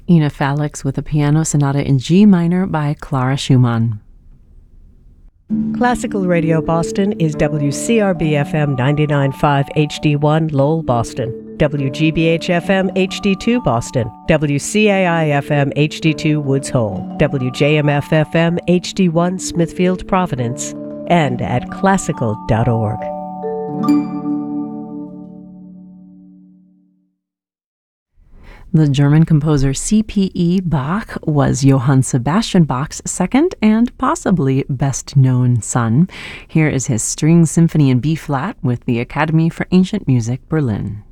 Ina Felix with a piano sonata in G minor by Clara Schumann. Classical Radio Boston is WCRB-FM 99.5 HD1 Lowell, Boston, WGBH-FM HD2 Boston, WCAI-FM HD2 Woods Hole, WJMF-FM HD1 Smithfield, Providence, and at classical.org. The German composer C.P.E. Bach was Johann Sebastian Bach's second and possibly best-known son. Here is his String Symphony in B-flat with the Academy for Ancient Music, Berlin.